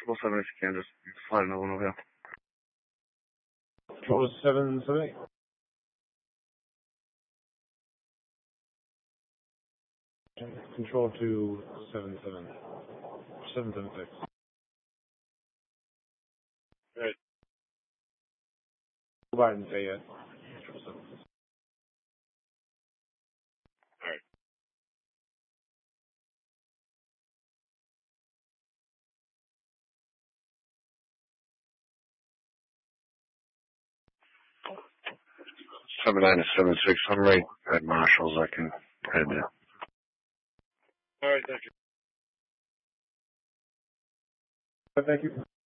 Triple seven, if you can, just slide another one over here. Control 778. Control 776. Right. Go by and say yes. Control 776. Alright. Seven 9-7-6. I'm right at Marshall's. I can head there. Alright, thank you. Thank you.